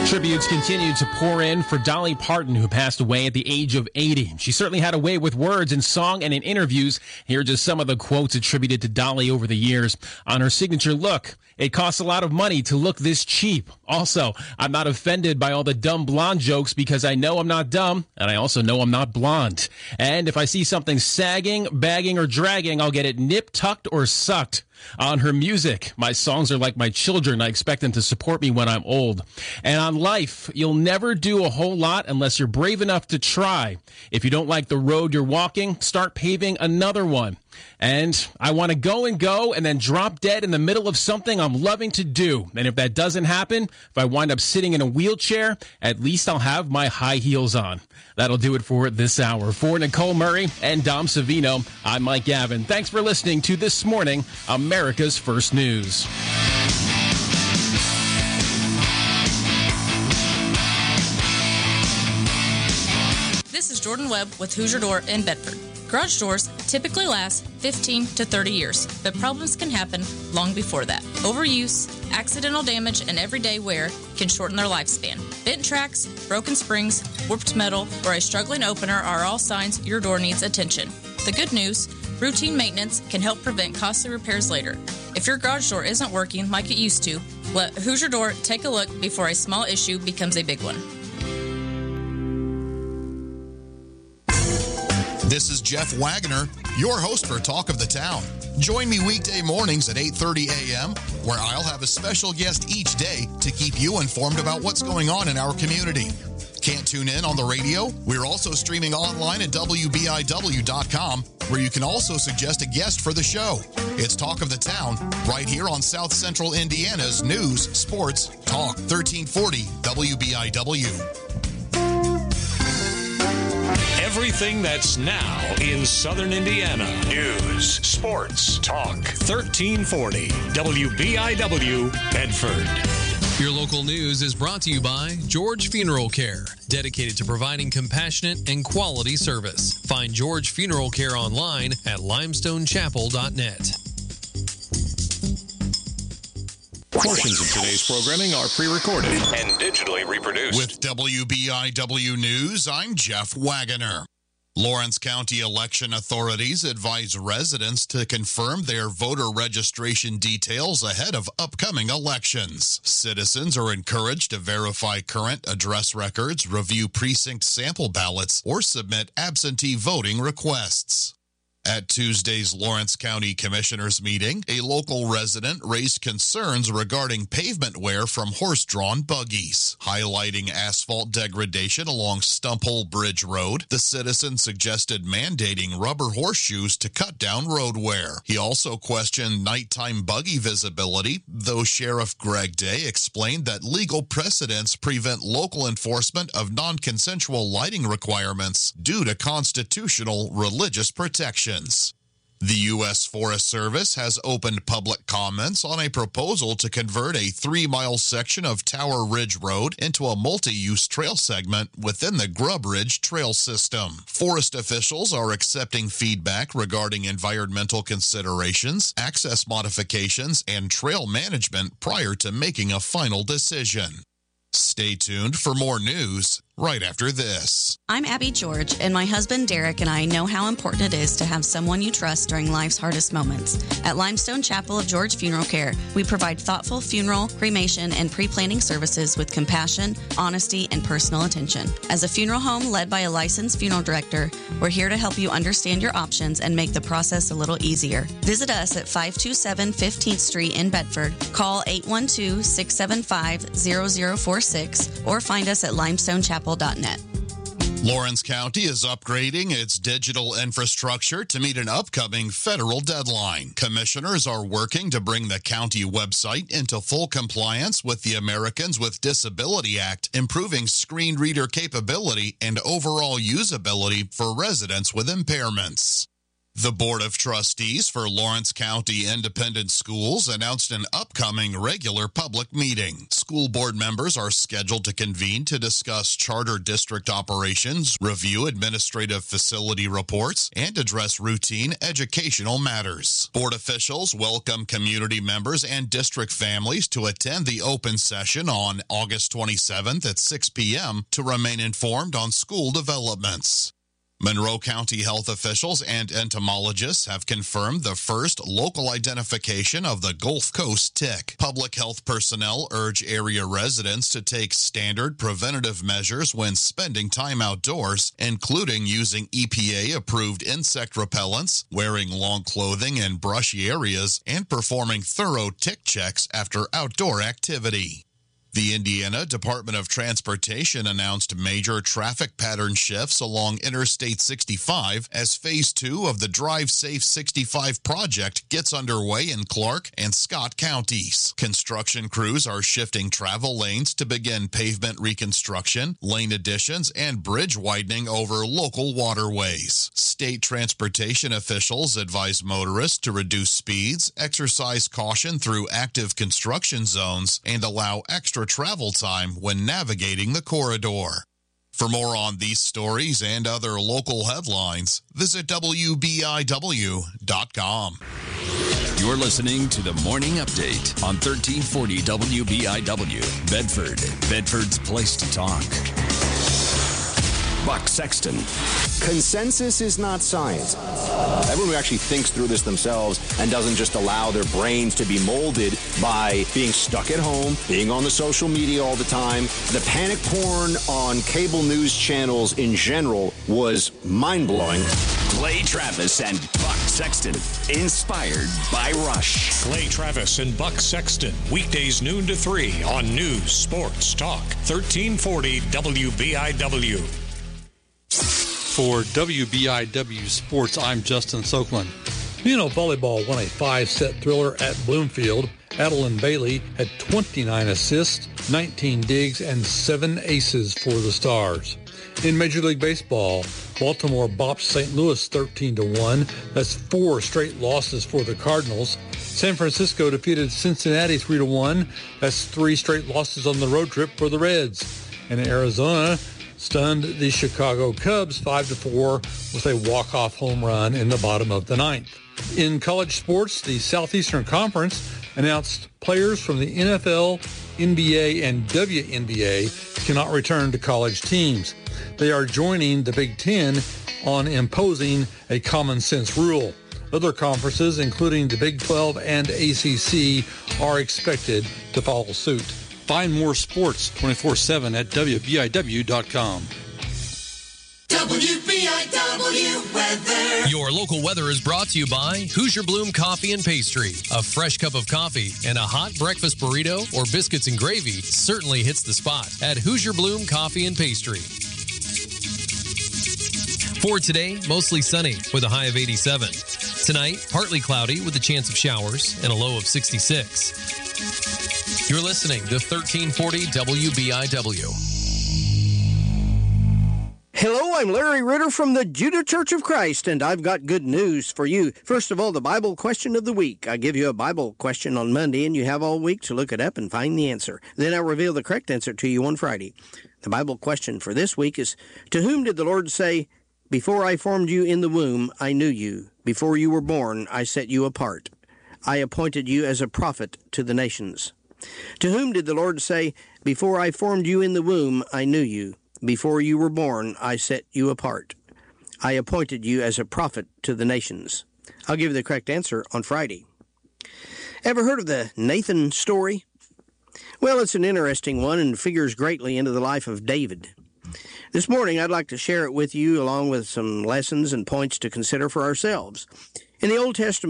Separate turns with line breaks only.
Tributes continue to pour in for Dolly Parton, who passed away at the age of 80. She certainly had a way with words in song and in interviews. Here are just some of the quotes attributed to Dolly over the years. On her signature look, "It costs a lot of money to look this cheap. Also, I'm not offended by all the dumb blonde jokes because I know I'm not dumb, and I also know I'm not blonde. And if I see something sagging, bagging, or dragging, I'll get it nipped, tucked, or sucked." On her music, "My songs are like my children. I expect them to support me when I'm old." And on life, "You'll never do a whole lot unless you're brave enough to try. If you don't like the road you're walking, start paving another one. And I want to go and then drop dead in the middle of something I'm loving to do. And if that doesn't happen, if I wind up sitting in a wheelchair, at least I'll have my high heels on." That'll do it for this hour. For Nicole Murray and Dom Savino, I'm Mike Gavin. Thanks for listening to This Morning, America's First News.
This is Jordan Webb with Hoosier Door in Bedford. Garage doors typically last 15 to 30 years, but problems can happen long before that. Overuse, accidental damage, and everyday wear can shorten their lifespan. Bent tracks, broken springs, warped metal, or a struggling opener are all signs your door needs attention. The good news, routine maintenance can help prevent costly repairs later. If your garage door isn't working like it used to, let Hoosier Door take a look before a small issue becomes a big one.
This is Jeff Wagner, your host for Talk of the Town. Join me weekday mornings at 8:30 a.m., where I'll have a special guest each day to keep you informed about what's going on in our community. Can't tune in on the radio? We're also streaming online at WBIW.com, where you can also suggest a guest for the show. It's Talk of the Town, right here on South Central Indiana's News, Sports, Talk 1340 WBIW.
Everything that's now in Southern Indiana. News, sports, talk 1340 WBIW Bedford.
Your local news is brought to you by George Funeral Care, dedicated to providing compassionate and quality service. Find George Funeral Care online at limestonechapel.net.
Portions of today's programming are pre-recorded and digitally reproduced.
With WBIW News, I'm Jeff Wagner. Lawrence County election authorities advise residents to confirm their voter registration details ahead of upcoming elections. Citizens are encouraged to verify current address records, review precinct sample ballots, or submit absentee voting requests. At Tuesday's Lawrence County Commissioners meeting, a local resident raised concerns regarding pavement wear from horse-drawn buggies. Highlighting asphalt degradation along Stumphole Bridge Road, the citizen suggested mandating rubber horseshoes to cut down road wear. He also questioned nighttime buggy visibility, though Sheriff Greg Day explained that legal precedents prevent local enforcement of non-consensual lighting requirements due to constitutional religious protection. The U.S. Forest Service has opened public comments on a proposal to convert a 3-mile section of Tower Ridge Road into a multi-use trail segment within the Grub Ridge Trail System. Forest officials are accepting feedback regarding environmental considerations, access modifications, and trail management prior to making a final decision. Stay tuned for more news right after this.
I'm Abby George, and my husband Derek and I know how important it is to have someone you trust during life's hardest moments. At Limestone Chapel of George Funeral Care, we provide thoughtful funeral, cremation, and pre-planning services with compassion, honesty, and personal attention. As a funeral home led by a licensed funeral director, we're here to help you understand your options and make the process a little easier. Visit us at 527 15th Street in Bedford. Call 812-675-0046 or find us at limestonechapel.net.
Lawrence County is upgrading its digital infrastructure to meet an upcoming federal deadline. Commissioners are working to bring the county website into full compliance with the Americans with Disability Act, improving screen reader capability and overall usability for residents with impairments. The Board of Trustees for Lawrence County Independent Schools announced an upcoming regular public meeting. School board members are scheduled to convene to discuss charter district operations, review administrative facility reports, and address routine educational matters. Board officials welcome community members and district families to attend the open session on August 27th at 6 p.m. to remain informed on school developments. Monroe County health officials and entomologists have confirmed the first local identification of the Gulf Coast tick. Public health personnel urge area residents to take standard preventative measures when spending time outdoors, including using EPA-approved insect repellents, wearing long clothing in brushy areas, and performing thorough tick checks after outdoor activity. The Indiana Department of Transportation announced major traffic pattern shifts along Interstate 65 as Phase 2 of the Drive Safe 65 project gets underway in Clark and Scott counties. Construction crews are shifting travel lanes to begin pavement reconstruction, lane additions, and bridge widening over local waterways. State transportation officials advise motorists to reduce speeds, exercise caution through active construction zones, and allow extra travel time when navigating the corridor. For more on these stories and other local headlines, visit WBIW.com.
You're listening to the Morning Update on 1340 WBIW, Bedford, Bedford's place to talk. Buck Sexton.
Consensus is not science. Everyone who actually thinks through this themselves and doesn't just allow their brains to be molded by being stuck at home, being on the social media all the time. The panic porn on cable news channels in general was mind-blowing.
Clay Travis and Buck Sexton, inspired by Rush.
Clay Travis and Buck Sexton, weekdays noon to 3 on News Sports Talk, 1340 WBIW.
For WBIW Sports, I'm Justin Soakland. Volleyball won a 5-set thriller at Bloomfield. Adeline Bailey had 29 assists, 19 digs, and 7 aces for the Stars. In Major League Baseball, Baltimore bopped St. Louis 13-1. That's 4 straight losses for the Cardinals. San Francisco defeated Cincinnati 3-1. That's 3 straight losses on the road trip for the Reds. And Arizona stunned the Chicago Cubs 5-4 with a walk-off home run in the bottom of the 9th. In college sports, the Southeastern Conference announced players from the NFL, NBA, and WNBA cannot return to college teams. They are joining the Big Ten on imposing a common sense rule. Other conferences, including the Big 12 and ACC, are expected to follow suit. Find more sports 24/7 at WBIW.com.
WBIW weather.
Your local weather is brought to you by Hoosier Bloom Coffee and Pastry. A fresh cup of coffee and a hot breakfast burrito or biscuits and gravy certainly hits the spot at Hoosier Bloom Coffee and Pastry. For today, mostly sunny with a high of 87. Tonight, partly cloudy with a chance of showers and a low of 66. You're listening to 1340 WBIW.
Hello, I'm Larry Ritter from the Judah Church of Christ, and I've got good news for you. First of all, the Bible question of the week. I give you a Bible question on Monday, and you have all week to look it up and find the answer. Then I'll reveal the correct answer to you on Friday. The Bible question for this week is, to whom did the Lord say, "Before I formed you in the womb, I knew you. Before you were born, I set you apart. I appointed you as a prophet to the nations"? To whom did the Lord say, "Before I formed you in the womb, I knew you. Before you were born, I set you apart. I appointed you as a prophet to the nations"? I'll give you the correct answer on Friday. Ever heard of the Nathan story? Well, it's an interesting one and figures greatly into the life of David. This morning, I'd like to share it with you along with some lessons and points to consider for ourselves. In the Old Testament,